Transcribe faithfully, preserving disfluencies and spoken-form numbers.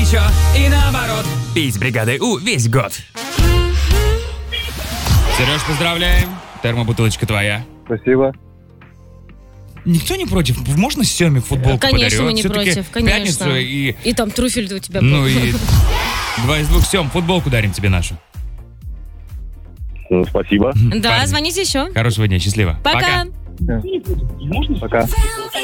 еще и наоборот. Пить с бригадой У весь год. Сереж, поздравляем. Термобутылочка твоя. Спасибо. Никто не против? Можно Семе футболку Конечно, подарю? мы не Все-таки против, конечно. Пятницу и... И там трюфель у тебя был. Ну и два из двух. Сем, футболку дарим тебе нашу. Ну, спасибо. Да, Парни, звоните еще. хорошего дня, счастливо. Пока. Пока.